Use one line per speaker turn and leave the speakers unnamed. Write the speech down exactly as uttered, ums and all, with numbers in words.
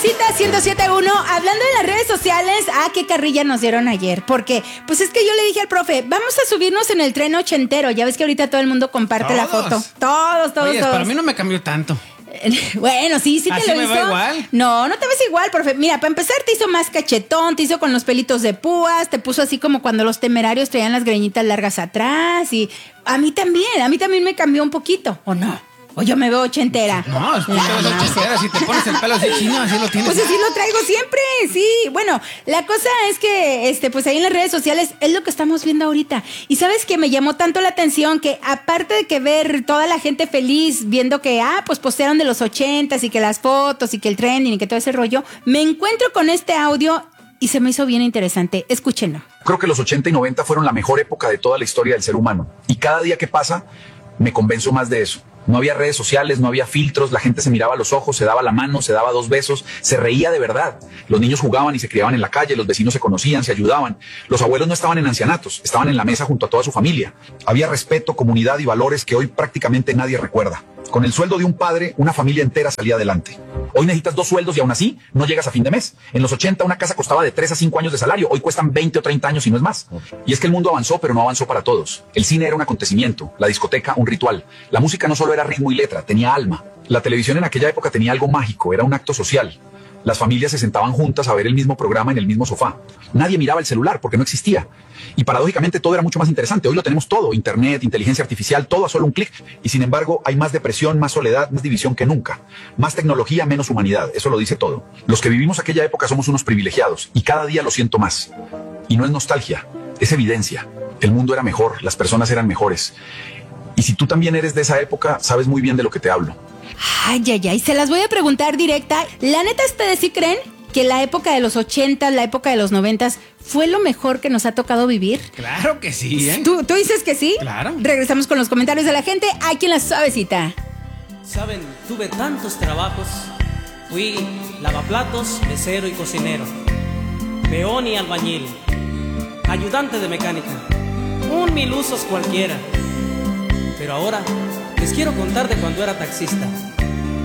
Sabrosita ciento siete punto uno, hablando de las redes sociales, ah, qué carrilla nos dieron ayer, porque pues es que yo le dije al profe, vamos a subirnos en el tren ochentero, ya ves que ahorita todo el mundo comparte
¿Todos?
la foto. Todos, todos,
Oye,
todos.
para mí no me cambió tanto.
Bueno, sí, sí te
¿Así
lo
me
hizo.
va igual?
No, no te ves igual, profe. Mira, para empezar te hizo más cachetón, te hizo con los pelitos de púas, te puso así como cuando los temerarios traían las greñitas largas atrás y a mí también, a mí también me cambió un poquito, ¿o no? O yo me veo ochentera.
No, es que
La
te ves ochentera, si te pones el pelo así chino, así lo tienes.
Pues así lo traigo siempre, sí. Bueno, la cosa es que, este, pues ahí en las redes sociales es lo que estamos viendo ahorita. Y ¿sabes qué? Me llamó tanto la atención que aparte de que ver toda la gente feliz viendo que, ah, pues postearon de los ochentas y que las fotos y que el trending y que todo ese rollo, me encuentro con este audio y se me hizo bien interesante. Escúchenlo.
Creo que los ochenta y noventa fueron la mejor época de toda la historia del ser humano. Y cada día que pasa, me convenzo más de eso. No había redes sociales, no había filtros, la gente se miraba a los ojos, se daba la mano, se daba dos besos, se reía de verdad. Los niños jugaban y se criaban en la calle, los vecinos se conocían, se ayudaban. Los abuelos no estaban en ancianatos, estaban en la mesa junto a toda su familia. Había respeto, comunidad y valores que hoy prácticamente nadie recuerda. Con el sueldo de un padre, una familia entera salía adelante. Hoy necesitas dos sueldos y aún así no llegas a fin de mes. En los ochenta una casa costaba de tres a cinco años de salario, hoy cuestan veinte o treinta años y no es más. Y es que el mundo avanzó, pero no avanzó para todos. El cine era un acontecimiento, la discoteca un ritual. La música no solo era ritmo y letra, tenía alma. La televisión en aquella época tenía algo mágico, era un acto social. Las familias se sentaban juntas a ver el mismo programa en el mismo sofá. Nadie miraba el celular porque no existía. Y paradójicamente todo era mucho más interesante. Hoy lo tenemos todo, internet, inteligencia artificial, todo a solo un clic. Y sin embargo hay más depresión, más soledad, más división que nunca. Más tecnología, menos humanidad. Eso lo dice todo. Los que vivimos aquella época somos unos privilegiados y cada día lo siento más. Y no es nostalgia, es evidencia. El mundo era mejor, las personas eran mejores. Y si tú también eres de esa época, sabes muy bien de lo que te hablo.
Ay, ay, ay, se las voy a preguntar directa. La neta, ¿ustedes sí creen que la época de los ochentas, la época de los noventas fue lo mejor que nos ha tocado vivir?
Claro que sí, ¿eh?
¿Tú, ¿Tú dices que sí?
Claro.
Regresamos con los comentarios de la gente aquí en La Suavecita.
Saben, tuve tantos trabajos. Fui lavaplatos, mesero y cocinero, peón y albañil, ayudante de mecánica, un mil usos cualquiera. Pero ahora les quiero contar de cuando era taxista.